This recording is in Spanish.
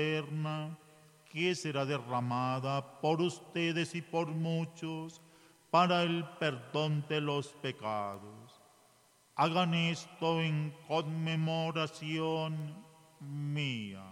eterna, que será derramada por ustedes y por muchos para el perdón de los pecados. Hagan esto en conmemoración mía.